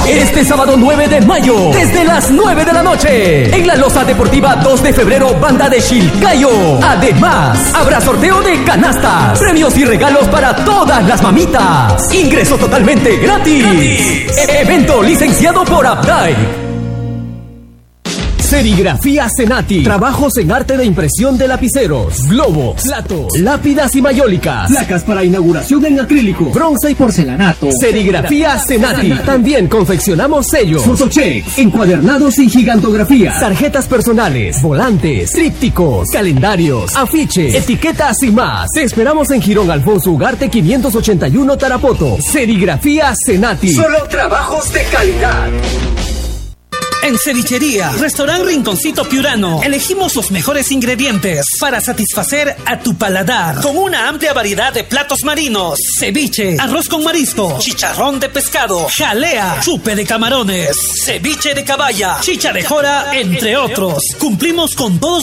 Este sábado 9 de mayo, desde las 9 de la noche, en la Loza Deportiva 2 de febrero, Banda de Chilcayo. Además, habrá sorteo de canastas, premios y regalos para todas las mamitas. Ingreso totalmente gratis. Evento licenciado por Updike. Serigrafía Cenati. Trabajos en arte de impresión de lapiceros, globos, platos, lápidas y mayólicas. Placas para inauguración en acrílico, bronce y porcelanato. Serigrafía Cenati. También confeccionamos sellos, fotocheck, encuadernados y gigantografías. Tarjetas personales, volantes, trípticos, calendarios, afiches, etiquetas y más. Te esperamos en Girón Alfonso Ugarte 581 Tarapoto. Serigrafía Cenati. Solo trabajos de calidad. En Cevichería, Restaurant Rinconcito Piurano, elegimos los mejores ingredientes para satisfacer a tu paladar con una amplia variedad de platos marinos: ceviche, arroz con marisco, chicharrón de pescado, jalea, chupe de camarones, ceviche de caballa, chicha de jora, entre otros. Cumplimos con todos